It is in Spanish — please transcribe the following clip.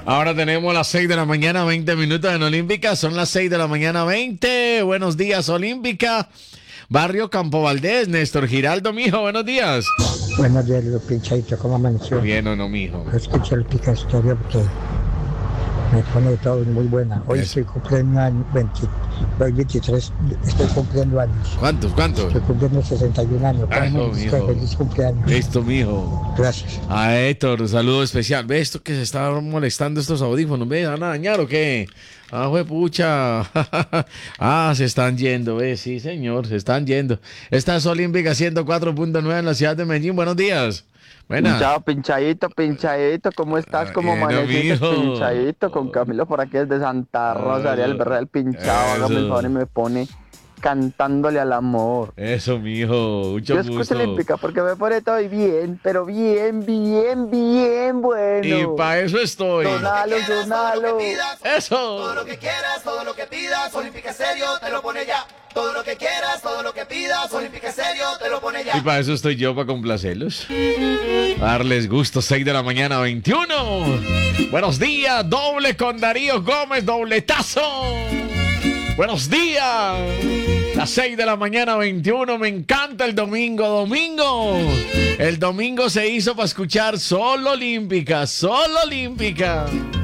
Ahora tenemos las 6 de la mañana, 20 minutos en Olímpica. Son las 6 de la mañana, 20. Buenos días, Olímpica. Barrio Campo Valdés, Néstor Giraldo, mijo, buenos días. Buenos días, Lilo Pinchadito, ¿cómo amaneció? Bien o no, mijo. Escuché el pica historia porque me pone todo muy buena. Hoy estoy cumpliendo años, 23, estoy cumpliendo años. ¿Cuántos? Estoy cumpliendo 61 años. Feliz cumpleaños. Listo, mijo. Gracias. A Héctor, un saludo especial. ¿Ve esto que se está molestando estos audífonos? ¿Ve? ¿Van a dañar o qué? Ah, juepucha. Ah, se están yendo, ¿ve? Sí, señor, se están yendo. Esta es Olímpica 104.9 en la ciudad de Medellín. Buenos días. Buena. Chao, pinchadito, ¿cómo estás? ¿Cómo amaneciste, pinchadito? Con Camilo por aquí desde Santa Rosa, el verdad el pinchado, hágame el favor y me pone cantándole al amor. Eso, mijo, mucho Yo gusto. escucho Olímpica porque me pone todo bien, pero bien bueno. Y para eso estoy. Donalo. Eso. Todo lo que quieras, todo lo que pidas, Olímpica Estéreo te lo pone ya. Todo lo que quieras, todo lo que pidas, Olímpica Estéreo te lo pone ya. Y para eso estoy yo, para complacerlos. Darles gusto, 6 de la mañana, 21. Buenos días, doble con Darío Gómez, dobletazo. Buenos días. Las 6 de la mañana, 21. Me encanta el domingo. El domingo se hizo para escuchar solo Olímpica.